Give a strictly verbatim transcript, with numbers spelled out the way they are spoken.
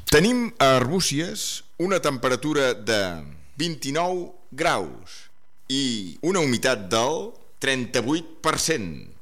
Tenim a Arbúcies una temperatura de vint-i-nou graus i una humitat del trenta-vuit per cent.